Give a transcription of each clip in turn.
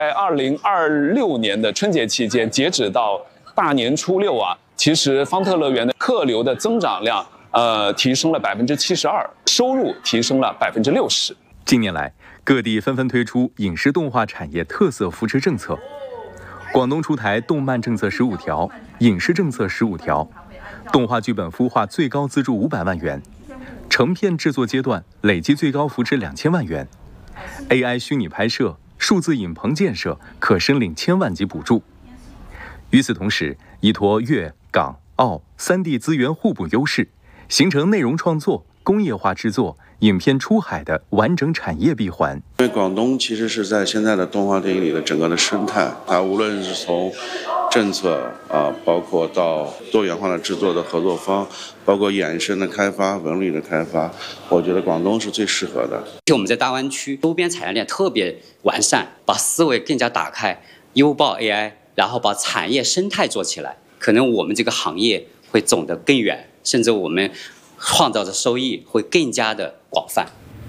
在2026年的春节期间，截止到大年初六啊，其实方特乐园的客流的增长量提升了72%，收入提升了60%。 近年来，各地纷纷推出影视动画产业特色扶持政策。广东出台动漫政策15条，影视政策15条，动画剧本孵化最高资助500万元，成片制作阶段累计最高扶持2000万元 ，AI 虚拟拍摄、数字影棚建设可申领1000万级补助。与此同时，依托粤、港、澳3地资源互补优势，形成内容创作、工业化制作、影片出海的完整产业闭环。 因为广东其实是在现在的动画电影里的整个的生态，它无论是从政策包括到多元化的制作的合作方，包括衍生的开发、文旅的开发，我觉得广东是最适合的。 我们在大湾区周边产业链特别完善，把思维更加打开，优爆 AI， 然后把产业生态做起来，可能我们这个行业会走得更远，甚至我们创造的收益会更加的广泛。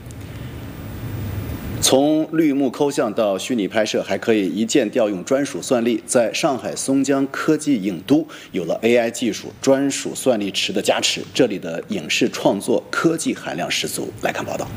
从绿幕抠像到虚拟拍摄，还可以一键调用专属算力。在上海松江科技影都，有了 AI 技术专属算力池的加持，这里的影视创作科技含量十足。来看报道。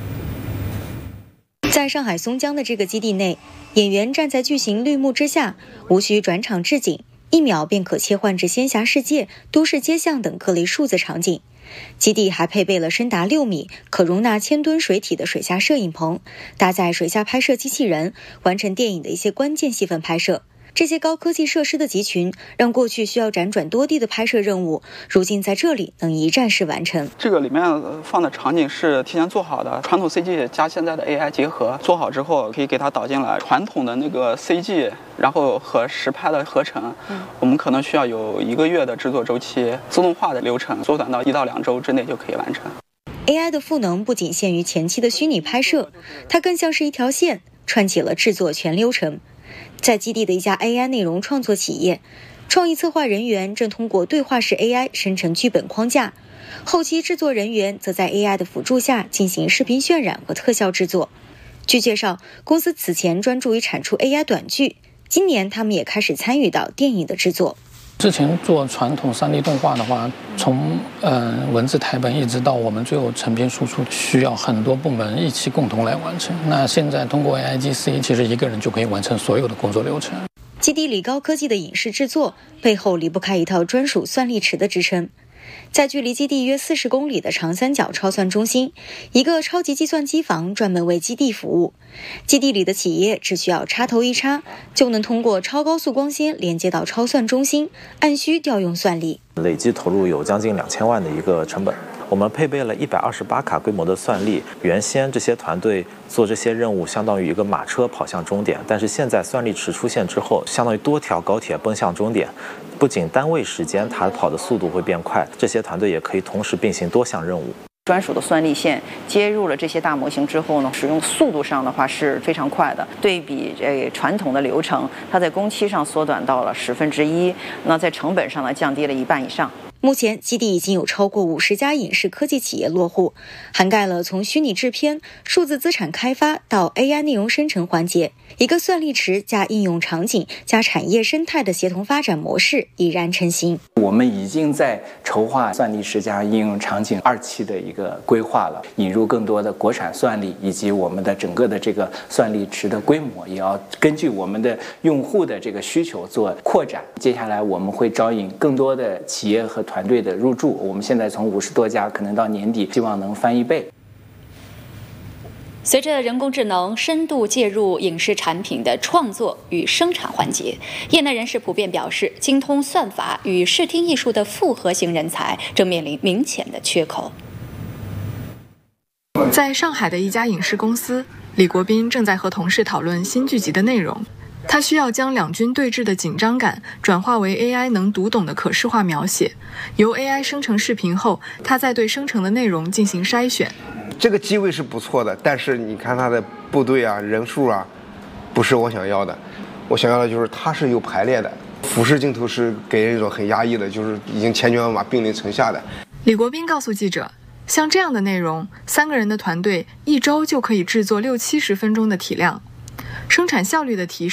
在上海松江的这个基地内，演员站在巨型绿幕之下，无需转场置景，1秒便可切换至仙侠世界、都市街巷等各类数字场景。基地还配备了深达6米、可容纳1000吨水体的水下摄影棚，搭载水下拍摄机器人，完成电影的一些关键戏份拍摄。这些高科技设施的集群，让过去需要辗转多地的拍摄任务，如今在这里能一站式完成。 这个里面放的场景是提前做好的，传统 CG 加现在的 AI 结合，做好之后可以给它导进来。传统的那个 CG， 然后和实拍的合成，我们可能需要有1个月的制作周期，自动化的流程缩短到1到2周之内就可以完成。 AI 的赋能不仅限于前期的虚拟拍摄，它更像是一条线，串起了制作全流程。在基地的一家 AI 内容创作企业，创意策划人员正通过对话式 AI 生成剧本框架，后期制作人员则在 AI 的辅助下进行视频渲染和特效制作。据介绍，公司此前专注于产出 AI 短剧，今年他们也开始参与到电影的制作。 之前做传统3D 动画的话，从文字台本一直到我们最后成片输出，需要很多部门一起共同来完成。那现在通过 AIGC， 其实1个人就可以完成所有的工作流程。 基地里高科技的影视制作背后离不开一套专属算力池的支撑。在距离基地约40公里的长三角超算中心，一个超级计算机房专门为基地服务。基地里的企业只需要插头一插，就能通过超高速光纤连接到超算中心，按需调用算力。 累计投入有将近2000万的一个成本。我们配备了128卡规模的算力，原先这些团队做这些任务相当于一个马车跑向终点，但是现在算力池出现之后，相当于多条高铁奔向终点，不仅单位时间它跑的速度会变快，这些团队也可以同时并行多项任务。 专属的算力线接入了这些大模型之后呢，使用速度上的话是非常快的，对比传统的流程，它在工期上缩短到了1/10，那在成本上呢降低了1半以上。 目前基地已经有超过50家影视科技企业落户，涵盖了从虚拟制片、数字资产开发到 AI 内容生成环节，一个算力池加应用场景加产业生态的协同发展模式已然成型。 我们已经在筹划算力池加应用场景2期的一个规划了，引入更多的国产算力，以及我们的整个的这个算力池的规模也要根据我们的用户的这个需求做扩展。接下来我们会招引更多的企业和团队的入驻，我们现在从50多家，可能到年底希望能翻1倍。 随着人工智能深度介入影视产品的创作与生产环节，业内人士普遍表示，精通算法与视听艺术的复合型人才正面临明显的缺口。 在上海的一家影视公司，李国斌正在和同事讨论新剧集的内容。他需要将两军对峙的紧张感转化为 AI 能读懂的可视化描写，由 AI 生成视频后，他再对生成的内容进行筛选。 这个机位是不错的，但是你看他的部队啊、人数啊，不是我想要的。我想要的就是它是有排列的，俯视镜头是给人一种很压抑的，就是已经千军万马兵临城下的。 李国斌告诉记者，像这样的内容，3个人的团队1周就可以制作60-70分钟的体量。 生产效率的提升